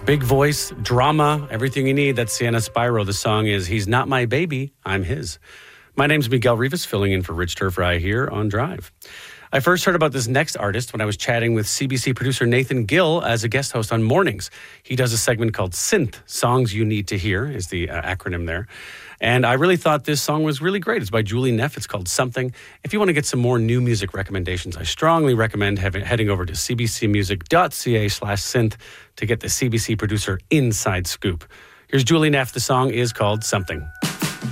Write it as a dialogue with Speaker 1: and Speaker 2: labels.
Speaker 1: Big voice, drama, everything you need. That's Sienna Spyro. The song is He's Not My Baby, I'm His. My name's Miguel Rivas, filling in for Rich Turfry here on Drive. I first heard about this next artist when I was chatting with CBC producer Nathan Gill as a guest host on Mornings. He does a segment called Synth, Songs You Need to Hear is the acronym there. And I really thought this song was really great. It's by Julie Neff. It's called Something. If you want to get some more new music recommendations, I strongly recommend heading over to cbcmusic.ca/synth to get the CBC producer inside scoop. Here's Julie Neff. The song is called Something.